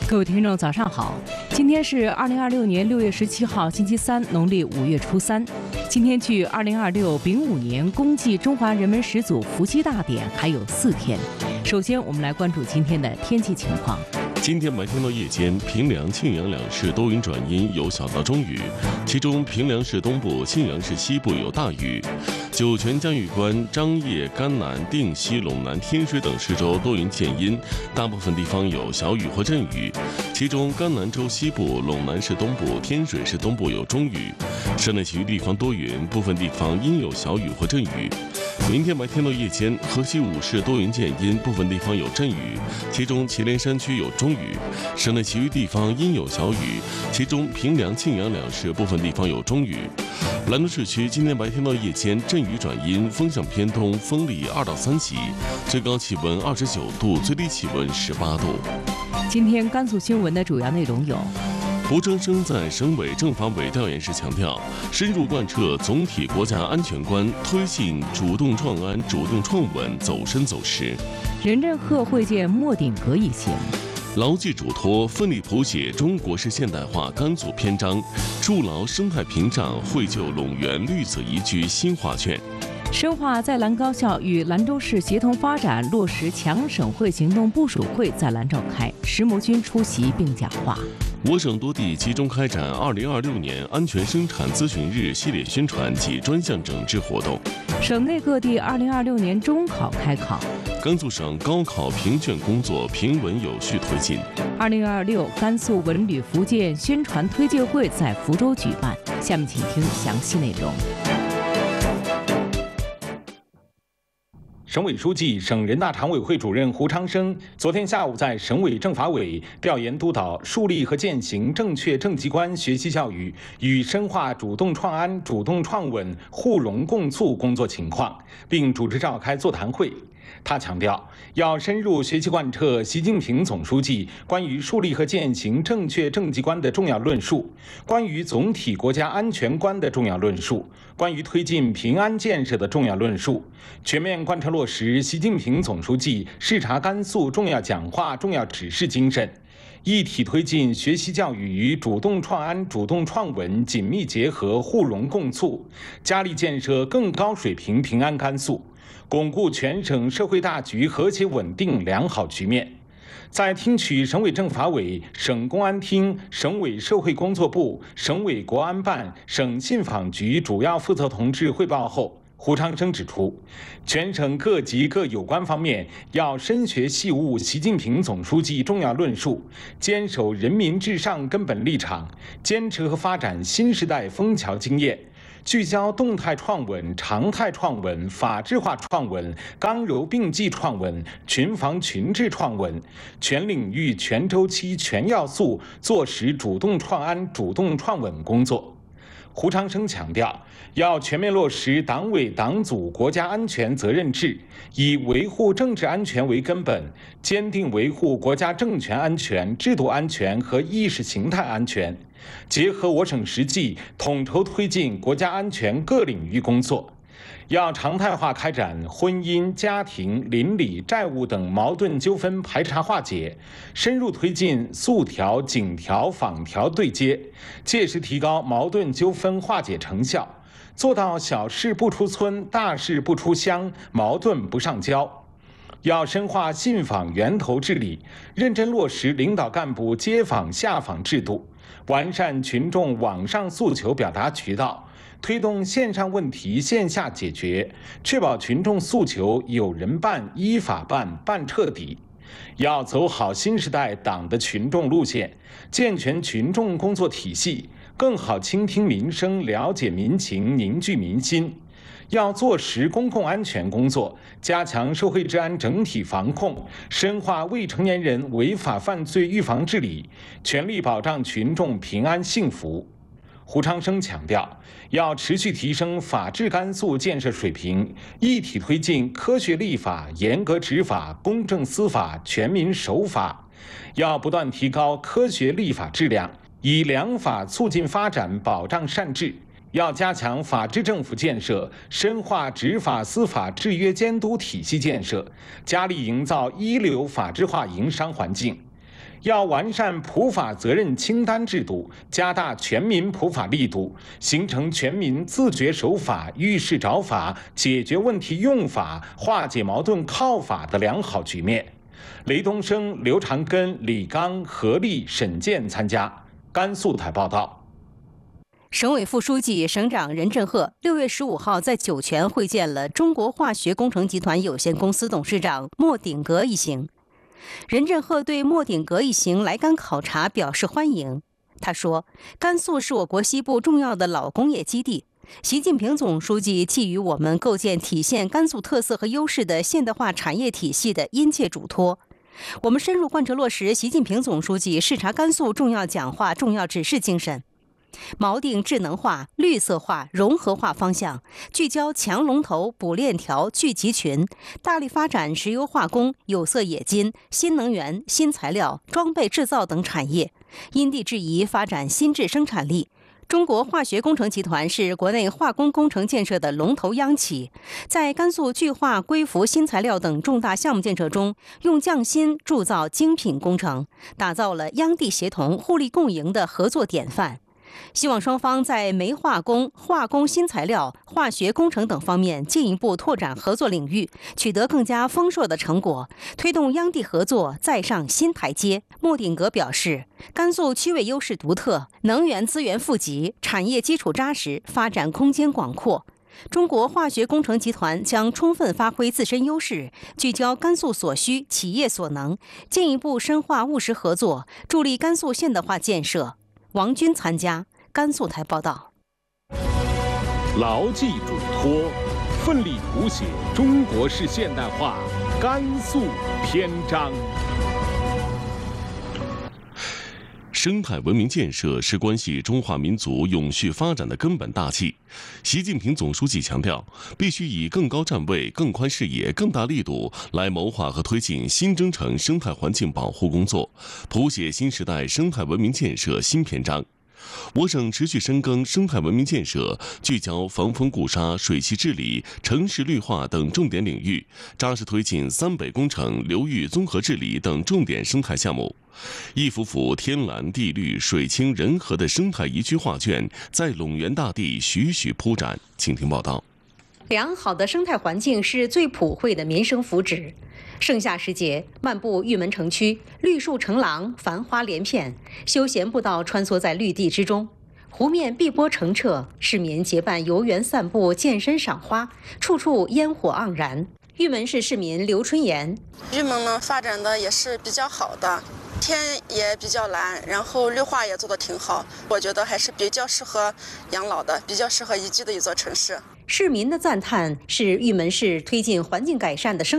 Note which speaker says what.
Speaker 1: 各位听众，早上好！今天是2026年6月17号，星期三，农历5月初3。今天距2026丙午年公祭中华人民始祖伏羲大典还有4天。首先，我们来关注今天的天气情况。
Speaker 2: 今天白天到夜间，平凉、庆阳两市多云转阴，有小到中雨，其中平凉市东部、庆阳市西部有大雨。酒泉、嘉峪关、张掖、甘南、定西、陇南、天水等市州多云见阴，大部分地方有小雨或阵雨，其中甘南州西部、陇南市东部、天水市东部有中雨。市内其余地方多云，部分地方阴有小雨或阵雨。明天白天到夜间，河西5市多云见阴，部分地方有阵雨，其中祁连山区有中雨。市内其余地方阴有小雨，其中平凉、庆阳两市部分地方有中雨。兰州市区今天白天到夜间阵雨转阴，风向偏东，风力2到3级，最高气温29度，最低气温18度。
Speaker 1: 今天甘肃新闻的主要内容有：
Speaker 2: 胡征生在省委政法委调研时强调，深入贯彻总体国家安全观，推进主动创安、主动创稳走深走实；
Speaker 1: 任正鹤会见莫鼎阁一行，
Speaker 2: 牢记嘱托，奋力谱写中国式现代化甘肃篇章，筑牢生态屏障，绘就陇源绿色宜居新画卷。
Speaker 1: 深化在兰高校与兰州市协同发展，落实强省会行动部署会在兰召开，石磨军出席并讲话。
Speaker 2: 我省多地集中开展2026年安全生产咨询日系列宣传及专项整治活动。
Speaker 1: 省内各地2026年中考开考。
Speaker 2: 甘肃省高考评卷工作平稳有序推进。
Speaker 1: 2026甘肃文旅福建宣传推介会在福州举办。下面请听详细内容。
Speaker 3: 省委书记、省人大常委会主任胡昌生昨天下午在省委政法委调研督导树立和践行正确正极观学习教育与深化主动创安、主动创稳互融共促工作情况，并主持召开座谈会。他强调，要深入学习贯彻习近平总书记关于树立和践行正确正极观的重要论述，关于总体国家安全观的重要论述，关于推进平安建设的重要论述，全面贯彻落实习近平总书记视察甘肃重要讲话、重要指示精神，一体推进学习教育与主动创安、主动创稳紧密结合、互融共促，加力建设更高水平平安甘肃，巩固全省社会大局和谐稳定良好局面。在听取省委政法委、省公安厅、省委社会工作部、省委国安办、省信访局主要负责同志汇报后，胡昌生指出，全省各级各有关方面要深学细悟习近平总书记重要论述，坚守人民至上根本立场，坚持和发展新时代枫桥经验，聚焦动态创稳、常态创稳、法治化创稳、刚柔并济创稳、群防群治创稳，全领域、全周期、全要素做实主动创安、主动创稳工作。胡昌生强调，要全面落实党委党组国家安全责任制，以维护政治安全为根本，坚定维护国家政权安全、制度安全和意识形态安全，结合我省实际，统筹推进国家安全各领域工作。要常态化开展婚姻、家庭、邻里、债务等矛盾纠纷排查化解，深入推进诉调、警调、访调对接，切实提高矛盾纠纷化解成效，做到小事不出村、大事不出乡、矛盾不上交。要深化信访源头治理，认真落实领导干部接访下访制度，完善群众网上诉求表达渠道，推动线上问题线下解决，确保群众诉求有人办、依法办、办彻底。要走好新时代党的群众路线，健全群众工作体系，更好倾听民生、了解民情、凝聚民心。要做实公共安全工作，加强社会治安整体防控，深化未成年人违法犯罪预防治理，全力保障群众平安幸福。胡昌生强调，要持续提升法治甘肃建设水平，一体推进科学立法、严格执法、公正司法、全民守法。要不断提高科学立法质量，以良法促进发展，保障善治。要加强法治政府建设，深化执法司法制约监督体系建设，加力营造一流法治化营商环境。 要完善普法责任清单制度，加大全民普法力度，形成全民自觉守法、遇事找法、解决问题用法、化解矛盾靠法的良好局面。雷东升、刘长根、李刚、何立、沈健参加。甘肃台报道。
Speaker 4: 省委副书记、省长任振赫6月15号在酒泉会见了中国化学工程集团有限公司董事长莫鼎革一行。任振赫对莫鼎革一行来甘考察表示欢迎。他说，甘肃是我国西部重要的老工业基地，习近平总书记寄予我们构建体现甘肃特色和优势的现代化产业体系的殷切嘱托。我们深入贯彻落实习近平总书记视察甘肃重要讲话、重要指示精神，锚定智能化、绿色化、融合化方向，聚焦强龙头、补链条、聚集群，大力发展石油化工、有色冶金、新能源、新材料、装备制造等产业，因地制宜发展新质生产力。中国化学工程集团是国内化工工程建设的龙头央企，在甘肃巨化、硅伏、新材料等重大项目建设中，用匠心铸造精品工程，打造了央地协同、互利共赢的合作典范。希望双方在煤化工、化工新材料、化学工程等方面进一步拓展合作领域，取得更加丰硕的成果，推动央地合作再上新台阶。莫鼎革表示，甘肃区位优势独特，能源资源富集，产业基础扎实，发展空间广阔。中国化学工程集团将充分发挥自身优势，聚焦甘肃所需、企业所能，进一步深化务实合作，助力甘肃现代化建设。王军参加。甘肃台报道。
Speaker 5: 牢记嘱托，奋力谱写中国式现代化甘肃篇章。
Speaker 2: 生态文明建设是关系中华民族永续发展的根本大计。习近平总书记强调，必须以更高站位、更宽视野、更大力度来谋划和推进新征程生态环境保护工作，谱写新时代生态文明建设新篇章。我省持续深耕生态文明建设，聚焦防风固沙、水系治理、城市绿化等重点领域，扎实推进三北工程、流域综合治理等重点生态项目。一幅幅天蓝地绿、水清人和的生态宜居画卷在陇源大地徐徐铺展。请听报道。
Speaker 4: 良好的生态环境是最普惠的民生福祉。盛夏时节，漫步玉门城区，绿树成廊，繁花连片，休闲步道穿梭在绿地之中，湖面碧波澄澈，市民结伴游园散步、健身赏花，处处烟火盎然。玉门市市民刘春岩：
Speaker 6: 玉门呢发展的也是比较好的，天也比较蓝，然后绿化也做得挺好，我觉得还是比较适合养老的，比较适合宜居的一座城市。
Speaker 4: 市民的赞叹是玉门市推进环境改善的生